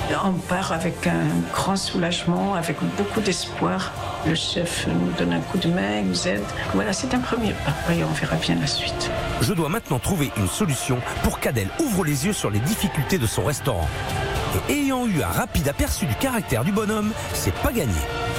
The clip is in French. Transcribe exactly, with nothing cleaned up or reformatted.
On part avec un grand soulagement, avec beaucoup d'espoir. Le chef nous donne un coup de main, nous aide. Voilà, c'est un premier pas et on verra bien la suite. Je dois maintenant trouver une solution pour qu'Adèle ouvre les yeux sur les difficultés de son restaurant. Et ayant eu un rapide aperçu du caractère du bonhomme, c'est pas gagné.